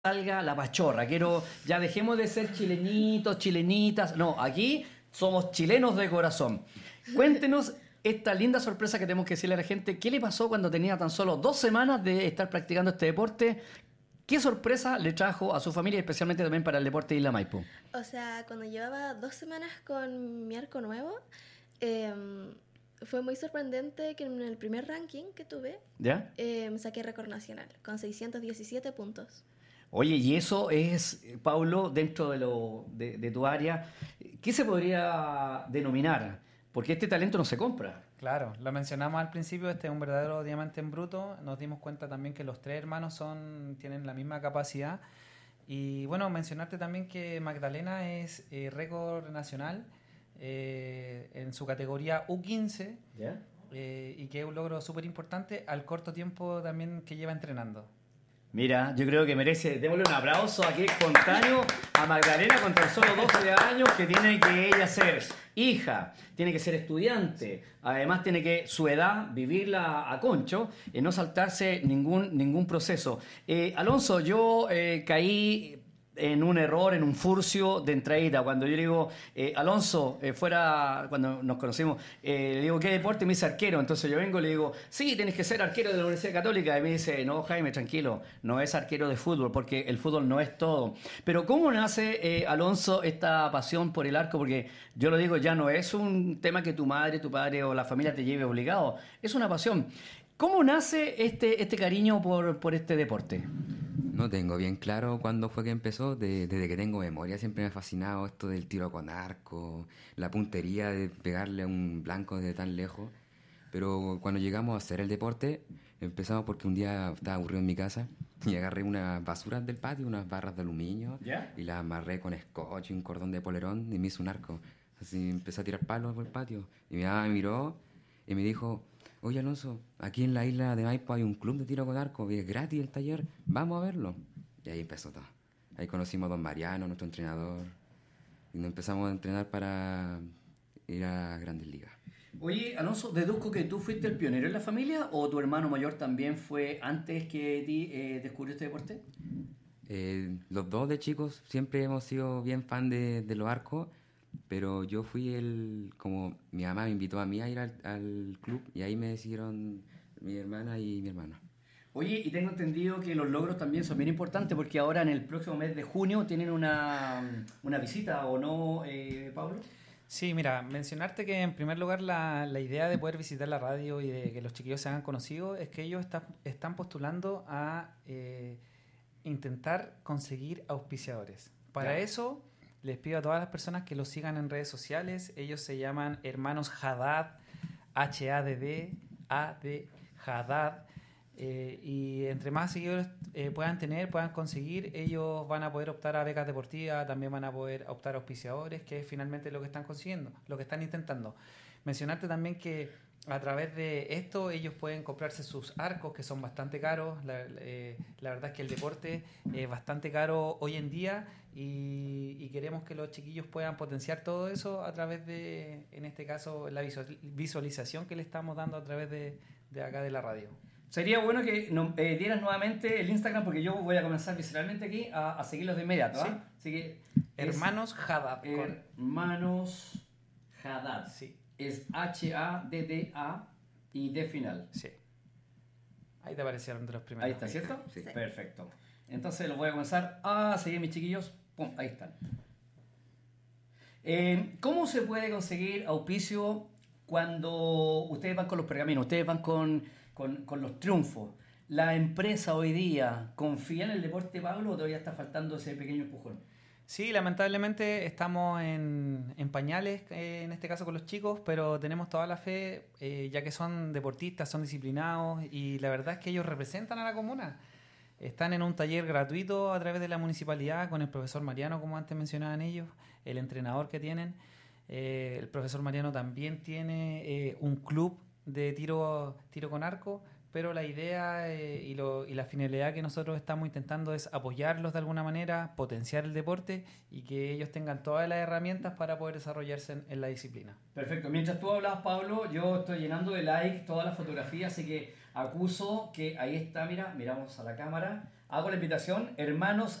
salga la pachorra. Ya dejemos de ser chilenitos, chilenitas. No, aquí somos chilenos de corazón. Cuéntenos esta linda sorpresa que tenemos que decirle a la gente. ¿Qué le pasó cuando tenía tan solo 2 semanas de estar practicando este deporte? ¿Qué sorpresa le trajo a su familia, especialmente también para el deporte de Isla Maipo? O sea, cuando llevaba 2 semanas con mi arco nuevo, fue muy sorprendente que en el primer ranking que tuve, ¿Ya? me saqué récord nacional con 617 puntos. Oye, y eso es, Paulo, dentro de tu área, ¿qué se podría denominar? Porque este talento no se compra. Claro, lo mencionamos al principio, este es un verdadero diamante en bruto. Nos dimos cuenta también que los 3 hermanos tienen la misma capacidad. Y bueno, mencionarte también que Magdalena es récord nacional en su categoría U15 ¿Ya? y que es un logro súper importante al corto tiempo también que lleva entrenando. Mira, yo creo que merece, démosle un aplauso aquí espontáneo a Magdalena con tan solo 12 años, que tiene que ella ser hija, tiene que ser estudiante, además tiene que su edad vivirla a concho y no saltarse ningún proceso. Alonso, yo caí en un error, en un furcio de entradita. Cuando yo le digo, Alonso, cuando nos conocimos, le digo, ¿qué deporte? Me dice arquero. Entonces yo vengo y le digo, sí, tienes que ser arquero de la Universidad Católica. Y me dice, no, Jaime, tranquilo, no es arquero de fútbol, porque el fútbol no es todo. Pero ¿cómo nace, Alonso, esta pasión por el arco? Porque yo lo digo, ya no es un tema que tu madre, tu padre o la familia te lleve obligado, es una pasión. ¿Cómo nace este cariño por este deporte? No tengo bien claro cuándo fue que empezó. Desde que tengo memoria siempre me ha fascinado esto del tiro con arco, la puntería de pegarle a un blanco desde tan lejos. Pero cuando llegamos a hacer el deporte, empezamos porque un día estaba aburrido en mi casa y agarré unas basuras del patio, unas barras de aluminio, ¿Ya? y las amarré con scotch y un cordón de polerón y me hice un arco. Así empecé a tirar palos por el patio. Y mi mamá me miró y me dijo: oye, Alonso, aquí en la isla de Maipo hay un club de tiro con arco y es gratis el taller, vamos a verlo. Y ahí empezó todo. Ahí conocimos a don Mariano, nuestro entrenador, y nos empezamos a entrenar para ir a Grandes Ligas. Oye, Alonso, deduzco que tú fuiste el pionero en la familia, o tu hermano mayor también fue antes que ti descubrió este deporte. Los dos de chicos siempre hemos sido bien fan de los arcos, pero yo fui como mi mamá me invitó a mí a ir al club y ahí me decidieron mi hermana y mi hermano. Oye, y tengo entendido que los logros también son bien importantes, porque ahora en el próximo mes de junio tienen una visita, ¿o no, Pablo? Sí, mira, mencionarte que en primer lugar la idea de poder visitar la radio y de que los chiquillos se hagan conocidos es que ellos están postulando a intentar conseguir auspiciadores. Para eso les pido a todas las personas que los sigan en redes sociales. Ellos se llaman Hermanos Haddad, Haddad, Haddad. Y entre más seguidores puedan conseguir, ellos van a poder optar a becas deportivas, también van a poder optar a auspiciadores, que es finalmente lo que están consiguiendo, lo que están intentando. Mencionarte también que a través de esto ellos pueden comprarse sus arcos, que son bastante caros. La verdad es que el deporte es bastante caro hoy en día y queremos que los chiquillos puedan potenciar todo eso a través de, en este caso, la visualización que le estamos dando a través de acá de la radio. Sería bueno que dieras nuevamente el Instagram, porque yo voy a comenzar visceralmente aquí a seguirlos de inmediato. ¿Ah? Sí. Así que Hermanos Haddad. Hermanos Haddad. Sí. Es H-A-D-D-A y D final. Sí. Ahí te aparecieron de los primeros. Ahí está, ¿cierto? Sí. Perfecto. Entonces los voy a comenzar a seguir, mis chiquillos. Pum, ahí están. ¿Cómo se puede conseguir auspicio cuando ustedes van con los pergaminos, ustedes van con los triunfos? ¿La empresa hoy día confía en el deporte, Pablo, o todavía está faltando ese pequeño empujón? Sí, lamentablemente estamos en pañales, en este caso con los chicos, pero tenemos toda la fe, ya que son deportistas, son disciplinados y la verdad es que ellos representan a la comuna. Están en un taller gratuito a través de la municipalidad con el profesor Mariano, como antes mencionaban ellos, el entrenador que tienen. El profesor Mariano también tiene un club de tiro con arco, pero la idea y la finalidad que nosotros estamos intentando es apoyarlos de alguna manera, potenciar el deporte y que ellos tengan todas las herramientas para poder desarrollarse en la disciplina. Perfecto. Mientras tú hablabas, Pablo, yo estoy llenando de like todas las fotografías, así que Acuso que ahí está, mira, miramos a la cámara. Hago la invitación, hermanos